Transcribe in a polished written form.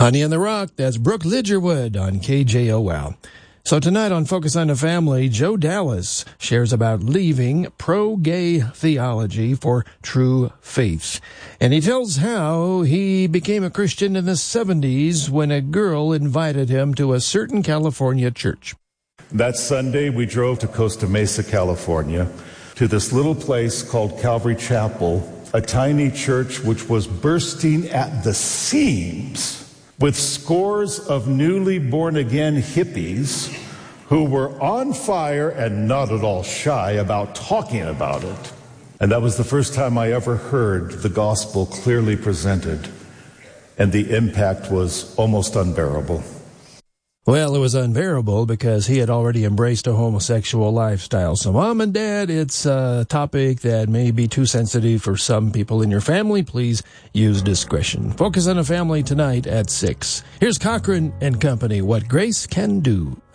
Honey on the Rock, that's Brooke Lidgerwood on KJOL. So tonight on Focus on the Family, Joe Dallas shares about leaving pro-gay theology for true faith. And he tells how he became a Christian in the 70s when a girl invited him to a certain California church. That Sunday, we drove to Costa Mesa, California, to this little place called Calvary Chapel, a tiny church which was bursting at the seams with scores of newly born-again hippies who were on fire and not at all shy about talking about it. And that was the first time I ever heard the gospel clearly presented, and the impact was almost unbearable. Well, it was unbearable because he had already embraced a homosexual lifestyle. So, Mom and Dad, it's a topic that may be too sensitive for some people in your family. Please use discretion. Focus on a Family tonight at 6. Here's Cochran and Company, What Grace Can Do.